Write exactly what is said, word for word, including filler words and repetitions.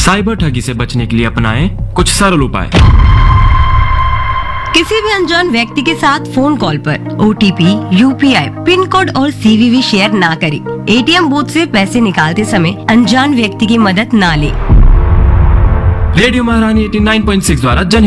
Cyber ठगी से बचने के लिए अपनाएं कुछ सरल उपाय। किसी भी अनजान व्यक्ति के साथ फोन कॉल पर O T P, U P I, pin code और सी वी वी शेयर ना करें। ए टी एम बूथ से पैसे निकालते समय अनजान व्यक्ति की मदद ना लें। रेडियो महारानी नवासी पॉइंट छह द्वारा जन